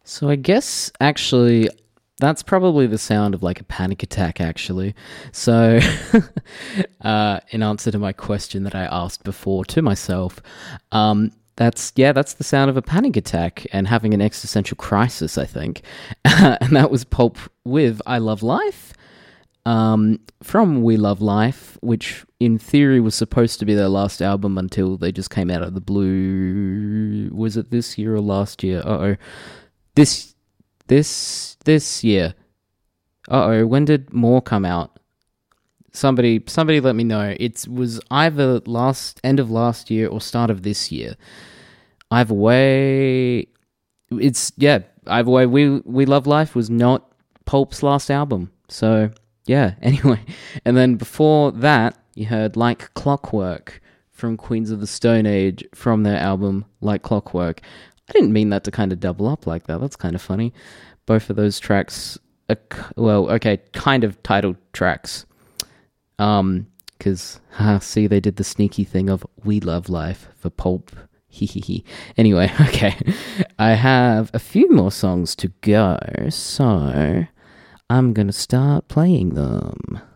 So I guess actually that's probably the sound of like a panic attack actually. So in answer to my question that I asked before to myself, that's the sound of a panic attack and having an existential crisis, I think. And that was Pulp with I Love Life. From We Love Life, which in theory was supposed to be their last album until they just came out of the blue. Was it this year or last year? This this year. When did More come out? Somebody let me know. It was either end of last year or start of this year. Either way, either way, We Love Life was not Pulp's last album. So yeah, anyway. And then before that, you heard Like Clockwork from Queens of the Stone Age from their album Like Clockwork. I didn't mean that to kind of double up like that. That's kind of funny. Both of those tracks are, kind of titled tracks. Because, see, they did the sneaky thing of We Love Life for Pulp. Anyway, okay. I have a few more songs to go, so I'm going to start playing them.